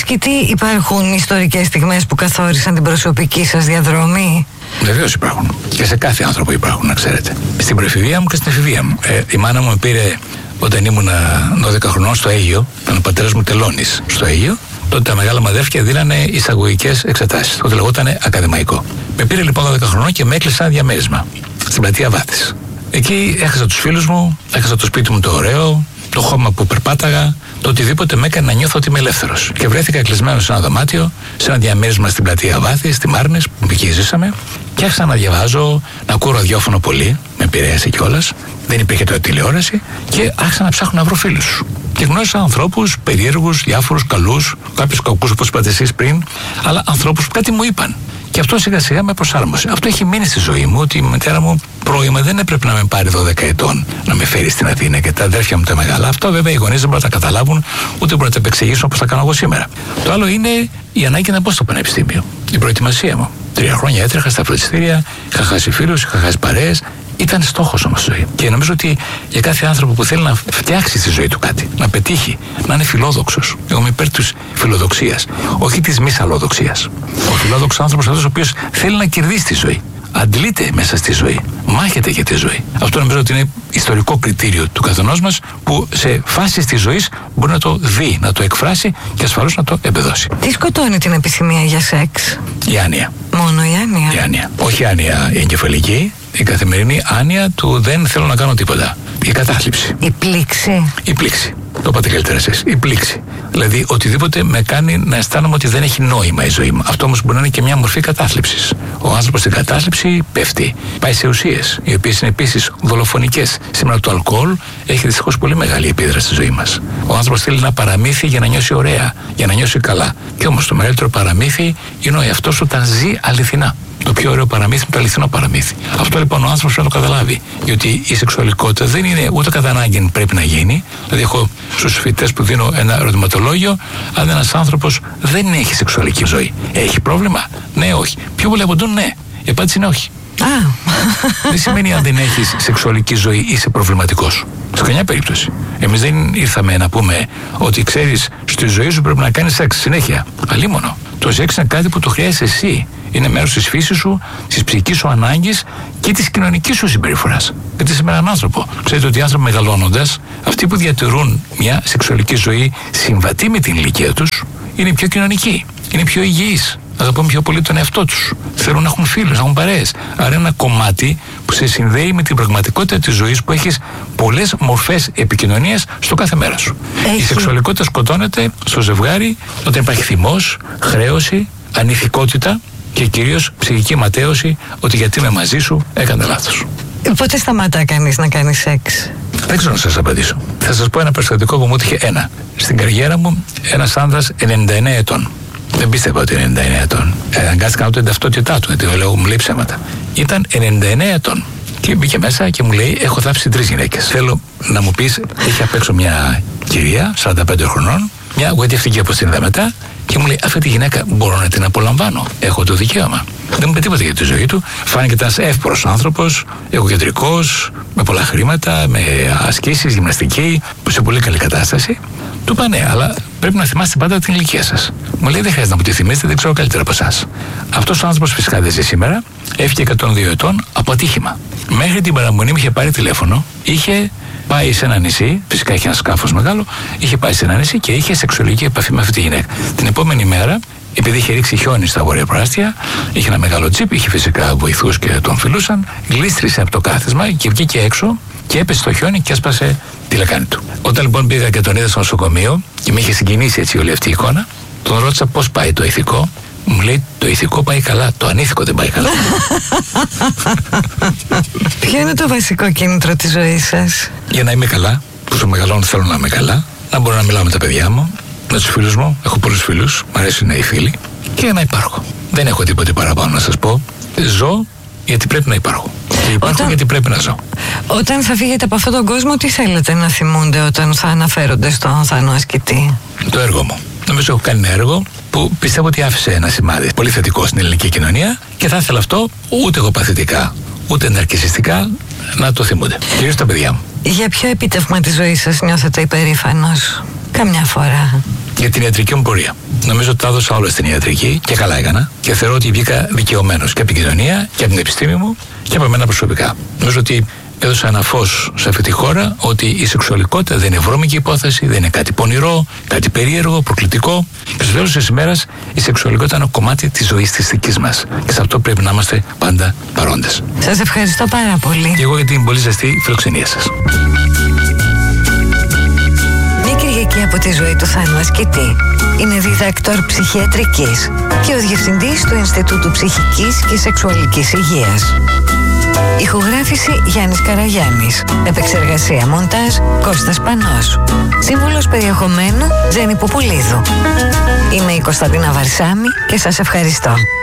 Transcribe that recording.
Ασκητή, υπάρχουν ιστορικές στιγμές που καθόρισαν την προσωπική σας διαδρομή? Βεβαίως υπάρχουν. Και σε κάθε άνθρωπο υπάρχουν, να ξέρετε. Στην προεφηβεία μου και στην εφηβεία μου. Η μάνα μου με πήρε όταν ήμουν 12 χρονών στο Αίγιο. Ήταν ο πατέρας μου τελώνης στο Αίγιο. Τότε τα μεγάλα μου αδέρφια δίνανε εισαγωγικές εξετάσεις. Τότε λεγόταν ακαδημαϊκό. Με πήρε λοιπόν 12 χρονών και με έκλεισε ένα διαμέρισμα στην πλατεία Βάθης. Εκεί έχασα τους φίλους μου, έχασα το σπίτι μου το ωραίο, το χώμα που περπάταγα, το οτιδήποτε με έκανε να νιώθω ότι είμαι ελεύθερος. Και βρέθηκα κλεισμένο σε ένα δωμάτιο, σε ένα διαμέρισμα στην πλατεία Βάθης, στη Μάρνης, που εκεί ζήσαμε, και άρχισα να διαβάζω, να ακούω ραδιόφωνο πολύ, με επηρέασε κιόλας. Δεν υπήρχε τότε τηλεόραση, και άρχισα να ψάχνω να βρω φίλους. Και γνώρισα ανθρώπους περίεργους, διάφορους, καλούς, κάποιους κακούς όπως είπατε εσείς πριν, αλλά ανθρώπους που κάτι μου είπαν. Και αυτό σιγά σιγά με προσάρμοσε. Αυτό έχει μείνει στη ζωή μου, ότι η μητέρα μου πρώιμα δεν έπρεπε να με πάρει 12 ετών να με φέρει στην Αθήνα, και τα αδέρφια μου τα μεγάλα. Αυτό βέβαια οι γονείς δεν μπορούν να τα καταλάβουν, ούτε μπορούν να τα επεξηγήσουν όπως τα κάνω εγώ σήμερα. Το άλλο είναι η ανάγκη να μπω στο πανεπιστήμιο. Η προετοιμασία μου. 3 χρόνια έτρεχα στα φροντιστήρια, είχα χάσει φίλους, είχα χάσει παρέες. Ήταν στόχος όμως η ζωή. Και νομίζω ότι για κάθε άνθρωπο που θέλει να φτιάξει στη ζωή του κάτι, να πετύχει, να είναι φιλόδοξος. Εγώ είμαι υπέρ της φιλοδοξίας, όχι της μη αλλοδοξίας. Ο φιλόδοξος άνθρωπος είναι αυτός ο οποίος θέλει να κερδίσει τη ζωή. Αντλείται μέσα στη ζωή. Μάχεται για τη ζωή. Αυτό νομίζω ότι είναι ιστορικό κριτήριο του καθενός μας, που σε φάσεις της ζωής μπορεί να το δει, να το εκφράσει και ασφαλώς να το εμπεδώσει. Τι σκοτώνει την επιθυμία για σεξ? Η άνοια. Μόνο η άνοια? Η άνοια. Όχι η άνοια η εγκεφαλική, η καθημερινή άνοια του δεν θέλω να κάνω τίποτα. Η κατάθλιψη. Η πλήξη. Η πλήξη. Το είπατε καλύτερα εσείς. Η πλήξη. Δηλαδή οτιδήποτε με κάνει να αισθάνομαι ότι δεν έχει νόημα η ζωή μου. Αυτό όμως μπορεί να είναι και μια μορφή κατάθλιψης. Ο άνθρωπος στην κατάθλιψη πέφτει. Πάει σε ουσίες, οι οποίες είναι επίσης δολοφονικές. Σήμερα το αλκοόλ έχει δυστυχώς πολύ μεγάλη επίδραση στη ζωή μας. Ο άνθρωπος θέλει ένα παραμύθι για να νιώσει ωραία, για να νιώσει καλά. Και όμως το μεγαλύτερο παραμύθι είναι ο εαυτός όταν ζει αληθινά. Το πιο ωραίο παραμύθι είναι το αληθινό παραμύθι. Αυτό λοιπόν ο άνθρωπος πρέπει να το καταλάβει. Γιατί η σεξουαλικότητα δεν είναι ούτε κατά ανάγκη πρέπει να γίνει. Δηλαδή, έχω στους φοιτητές που δίνω ένα ερωτηματολόγιο, αν ένας άνθρωπος δεν έχει σεξουαλική ζωή, έχει πρόβλημα? Ναι, όχι. Πιο πολλοί απαντούν ναι. Η απάντηση είναι όχι. Δεν σημαίνει αν δεν έχεις σεξουαλική ζωή είσαι προβληματικός. Σε καμιά περίπτωση. Εμείς δεν ήρθαμε να πούμε ότι ξέρεις, στη ζωή σου πρέπει να κάνεις σεξ συνέχεια. Αλίμονο. Το σεξ είναι κάτι που το χρειάζεσαι εσύ. Είναι μέρος της φύσης σου, της ψυχικής σου ανάγκης και της κοινωνικής σου συμπεριφοράς. Γιατί είσαι με έναν άνθρωπο. Ξέρετε ότι οι άνθρωποι μεγαλώνοντας, αυτοί που διατηρούν μια σεξουαλική ζωή συμβατή με την ηλικία τους, είναι πιο κοινωνικοί, είναι πιο υγιείς. Αγαπούν πιο πολύ τον εαυτό τους. Θέλουν να έχουν φίλους, να έχουν παρέες. Άρα είναι ένα κομμάτι που σε συνδέει με την πραγματικότητα της ζωής, που έχεις πολλές μορφές επικοινωνίας στο κάθε μέρα σου. Η σεξουαλικότητα σκοτώνεται στο ζευγάρι όταν υπάρχει θυμός, χρέωση, ανηθικότητα και κυρίως ψυχική ματέωση, ότι γιατί είμαι μαζί σου έκανε λάθος. Πότε σταματά κανείς να κάνει σεξ? Δεν ξέρω να σας απαντήσω. Θα σας πω ένα περιστατικό που μου έτυχε στην καριέρα μου, ένας άνδρας 99 ετών. Δεν πίστευα ότι είναι 99 ετών. Αναγκάστηκα να το την ταυτότητά του, γιατί λέω μου λέει ψέματα. Ήταν 99 ετών. Και μπήκε μέσα και μου λέει: έχω θάψει 3 γυναίκες. Θέλω να μου πεις, έχει απ' έξω μια κυρία 45 χρονών, μια γοητευτική όπως την είδα μετά, και μου λέει: αυτή τη γυναίκα μπορώ να την απολαμβάνω. Έχω το δικαίωμα. Δεν μου είπε τίποτα για τη ζωή του. Φάνηκε ένας εύπορος άνθρωπος, εγωκεντρικός, με πολλά χρήματα, με ασκήσεις, γυμναστική, σε πολύ καλή κατάσταση. Του είπα: ναι, αλλά πρέπει να θυμάστε πάντα την ηλικία σας. Μου λέει: δεν χρειάζεται να μου τη θυμίσετε, δεν ξέρω καλύτερα από εσάς. Αυτός ο άνθρωπος φυσικά δεν ζει σήμερα, έφυγε 102 ετών από ατύχημα. Μέχρι την παραμονή μου είχε πάρει τηλέφωνο, είχε πάει σε ένα νησί, φυσικά είχε ένα σκάφος μεγάλο, είχε πάει σε ένα νησί και είχε σεξουαλική επαφή με αυτή τη γυναίκα. Την επόμενη μέρα, επειδή είχε ρίξει χιόνι στα βόρεια προάστια, είχε ένα μεγάλο τζιπ, είχε φυσικά βοηθούς και τον φιλούσαν, γλίστρισε από το κάθισμα και βγήκε έξω και έπεσε στο χιόνι και έσπασε τη λεκάνη του. Όταν λοιπόν πήγα και τον είδα στο νοσοκομείο και με είχε συγκινήσει έτσι όλη αυτή η εικόνα, τον ρώτησα πώς πάει το ηθικό. Μου λέει: το ηθικό πάει καλά, το ανήθικο δεν πάει καλά. Ποιο είναι το βασικό κίνητρο της ζωής σας? Για να είμαι καλά, που στο μεγαλώνω θέλω να είμαι καλά, να μπορώ να μιλάω με τα παιδιά μου, με τους φίλους μου, έχω πολλούς φίλους, μου αρέσουν οι φίλοι, και να υπάρχω. Δεν έχω τίποτε παραπάνω να σας πω. Ζω γιατί πρέπει να υπάρχω. Και υπάρχω γιατί πρέπει να ζω. Όταν θα φύγετε από αυτόν τον κόσμο, τι θέλετε να θυμούνται όταν θα αναφέρονται στον Θάνο Ασκητή? Το έργο μου. Νομίζω έχω κάνει ένα έργο που πιστεύω ότι άφησε ένα σημάδι πολύ θετικό στην ελληνική κοινωνία, και θα ήθελα αυτό ούτε εγώ παθητικά ούτε ναρκισσιστικά να το θυμούνται. Κυρίως τα παιδιά μου. Για ποιο επίτευγμα της ζωής σας νιώθετε υπερήφανος καμιά φορά? Για την ιατρική μου πορεία. νομίζω ότι τα έδωσα όλα στην ιατρική και καλά έκανα. Και θεωρώ ότι βγήκα δικαιωμένος και από την κοινωνία και από την επιστήμη μου και από εμένα προσωπικά. Νομίζω ότι έδωσα ένα φως σε αυτή τη χώρα ότι η σεξουαλικότητα δεν είναι βρώμικη υπόθεση, δεν είναι κάτι πονηρό, κάτι περίεργο, προκλητικό. Και στο τέλος της ημέρας η σεξουαλικότητα είναι ένα κομμάτι της ζωής της δικής μας. Και σε αυτό πρέπει να είμαστε πάντα παρόντες. Σας ευχαριστώ πάρα πολύ. Και εγώ για την πολύ ζεστή φιλοξενία σας. Μια Κυριακή από τη ζωή του Θάνου Ασκητή. Είναι διδάκτορ ψυχιατρικής και ο διευθυντής του Ινστιτούτου Ψυχικής και Σεξουαλικής Υγείας. Ηχογράφηση Γιάννης Καραγιάννης. Επεξεργασία μοντάζ Κώστας Πανός. Σύμβουλος περιεχομένου Τζέννη Πουπουλίδου. Είμαι η Κωνσταντίνα Βαρσάμη και σας ευχαριστώ.